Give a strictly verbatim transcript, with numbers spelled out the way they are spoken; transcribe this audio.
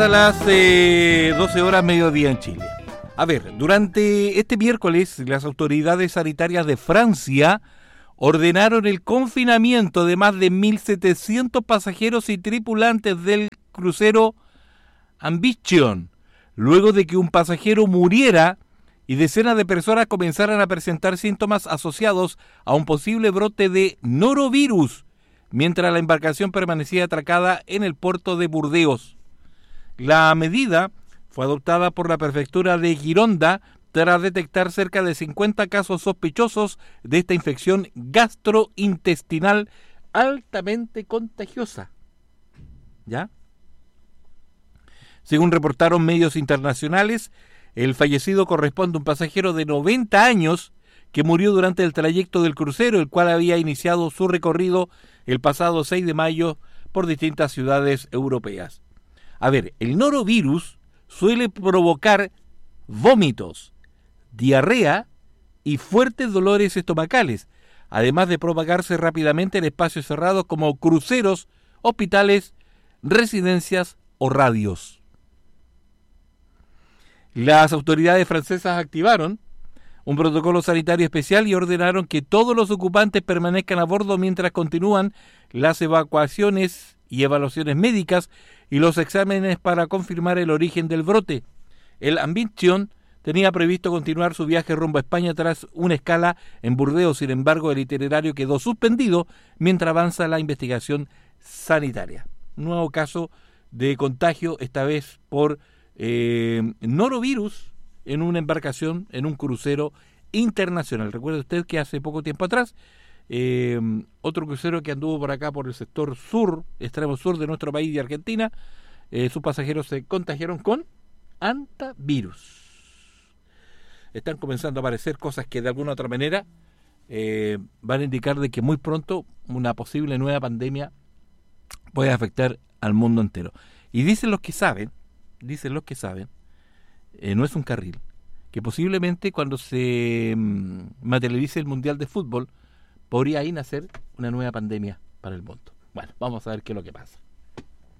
A las eh, doce horas mediodía en Chile. A ver, durante este miércoles las autoridades sanitarias de Francia ordenaron el confinamiento de más de mil setecientos pasajeros y tripulantes del crucero Ambition, luego de que un pasajero muriera y decenas de personas comenzaran a presentar síntomas asociados a un posible brote de norovirus, mientras la embarcación permanecía atracada en el puerto de Burdeos. La medida fue adoptada por la prefectura de Gironda tras detectar cerca de cincuenta casos sospechosos de esta infección gastrointestinal altamente contagiosa. ¿Ya? Según reportaron medios internacionales, el fallecido corresponde a un pasajero de noventa años que murió durante el trayecto del crucero, el cual había iniciado su recorrido el pasado seis de mayo por distintas ciudades europeas. A ver, el norovirus suele provocar vómitos, diarrea y fuertes dolores estomacales, además de propagarse rápidamente en espacios cerrados como cruceros, hospitales, residencias o radios. Las autoridades francesas activaron un protocolo sanitario especial y ordenaron que todos los ocupantes permanezcan a bordo mientras continúan las evacuaciones y evaluaciones médicas y los exámenes para confirmar el origen del brote. El Ambition tenía previsto continuar su viaje rumbo a España tras una escala en Burdeos. Sin embargo, el itinerario quedó suspendido mientras avanza la investigación sanitaria. Nuevo caso de contagio, esta vez por eh, norovirus en una embarcación, en un crucero internacional. Recuerde usted que hace poco tiempo atrás Eh, otro crucero que anduvo por acá por el sector sur, extremo sur de nuestro país de Argentina, eh, sus pasajeros se contagiaron con hantavirus. Están comenzando a aparecer cosas que de alguna otra manera eh, van a indicar de que muy pronto una posible nueva pandemia puede afectar al mundo entero. Y dicen los que saben, dicen los que saben, eh, no es un carril, que posiblemente cuando se mm, materialice el Mundial de Fútbol podría ahí nacer una nueva pandemia para el mundo. Bueno, vamos a ver qué es lo que pasa.